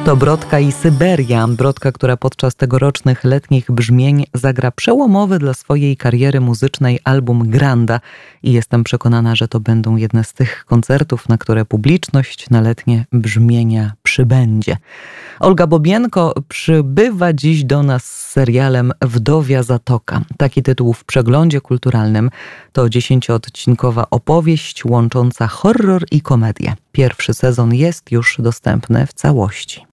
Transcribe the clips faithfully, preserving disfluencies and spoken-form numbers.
To Brodka i Syberia. Brodka, która podczas tegorocznych letnich brzmień zagra przełomowy dla swojej kariery muzycznej album Granda. I jestem przekonana, że to będą jedne z tych koncertów, na które publiczność na letnie brzmienia przybędzie. Olga Bobienko przybywa dziś do nas z serialem Wdowia Zatoka. Taki tytuł w przeglądzie kulturalnym. To dziesięcioodcinkowa opowieść łącząca horror i komedię. Pierwszy sezon jest już dostępny w całości.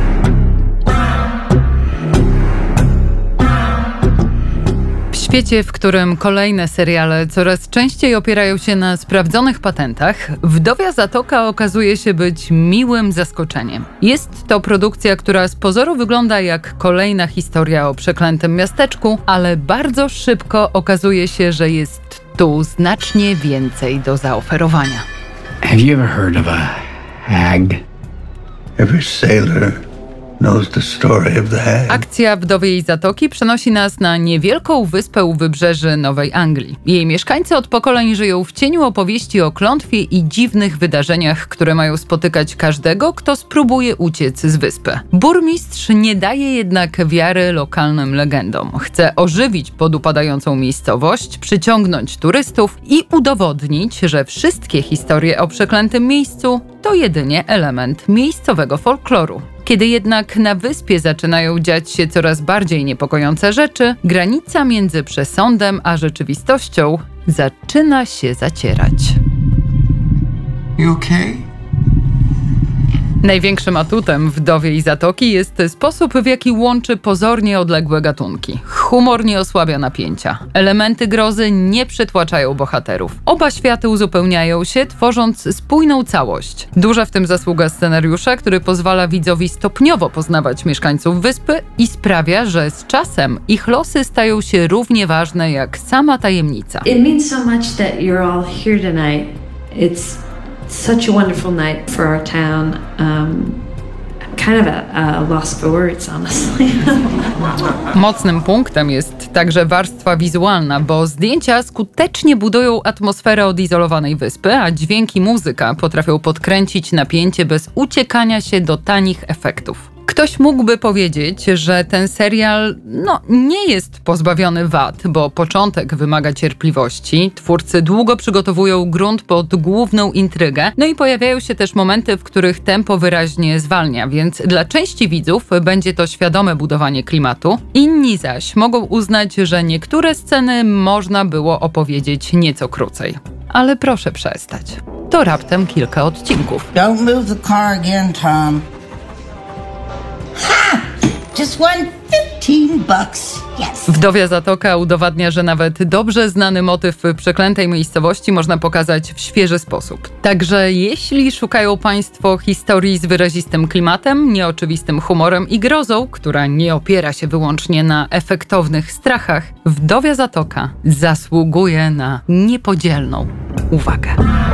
W świecie, w którym kolejne seriale coraz częściej opierają się na sprawdzonych patentach, Wdowia Zatoka okazuje się być miłym zaskoczeniem. Jest to produkcja, która z pozoru wygląda jak kolejna historia o przeklętym miasteczku, ale bardzo szybko okazuje się, że jest tu znacznie więcej do zaoferowania. Have you ever heard of a hag? Every sailor knows the story of the hag. Akcja Wdowiej Zatoki przenosi nas na niewielką wyspę u wybrzeży Nowej Anglii. Jej mieszkańcy od pokoleń żyją w cieniu opowieści o klątwie i dziwnych wydarzeniach, które mają spotykać każdego, kto spróbuje uciec z wyspy. Burmistrz nie daje jednak wiary lokalnym legendom. Chce ożywić podupadającą miejscowość, przyciągnąć turystów i udowodnić, że wszystkie historie o przeklętym miejscu to jedynie element miejscowego folkloru. Kiedy jednak na wyspie zaczynają dziać się coraz bardziej niepokojące rzeczy, granica między przesądem a rzeczywistością zaczyna się zacierać. You okay? Największym atutem Wdowiej Zatoki jest sposób, w jaki łączy pozornie odległe gatunki. Humor nie osłabia napięcia. Elementy grozy nie przytłaczają bohaterów. Oba światy uzupełniają się, tworząc spójną całość. Duża w tym zasługa scenariusza, który pozwala widzowi stopniowo poznawać mieszkańców wyspy i sprawia, że z czasem ich losy stają się równie ważne jak sama tajemnica. It means so much that you're all here tonight. It's such a wonderful night for our town. Um, I'm kind of at a loss for words, honestly. Mocnym punktem jest także warstwa wizualna, bo zdjęcia skutecznie budują atmosferę odizolowanej wyspy, a dźwięk i muzyka potrafią podkręcić napięcie bez uciekania się do tanich efektów. Ktoś mógłby powiedzieć, że ten serial no, nie jest pozbawiony wad, bo początek wymaga cierpliwości, twórcy długo przygotowują grunt pod główną intrygę, no i pojawiają się też momenty, w których tempo wyraźnie zwalnia, więc dla części widzów będzie to świadome budowanie klimatu. Inni zaś mogą uznać, że niektóre sceny można było opowiedzieć nieco krócej. Ale proszę przestać. To raptem kilka odcinków. Don't move the car again, Tom. Ha! Just won fifteen bucks. Yes. Wdowia Zatoka udowadnia, że nawet dobrze znany motyw przeklętej miejscowości można pokazać w świeży sposób. Także jeśli szukają Państwo historii z wyrazistym klimatem, nieoczywistym humorem i grozą, która nie opiera się wyłącznie na efektownych strachach, Wdowia Zatoka zasługuje na niepodzielną uwagę.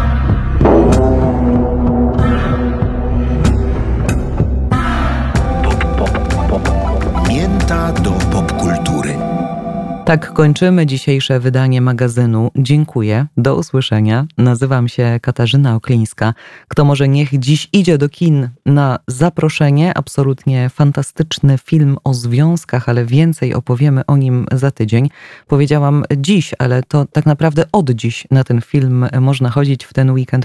Mięta do popkultury. Tak kończymy dzisiejsze wydanie magazynu. Dziękuję. Do usłyszenia. Nazywam się Katarzyna Oklińska. Kto może niech dziś idzie do kin na zaproszenie. Absolutnie fantastyczny film o związkach, ale więcej opowiemy o nim za tydzień. Powiedziałam dziś, ale to tak naprawdę od dziś na ten film można chodzić w ten weekend.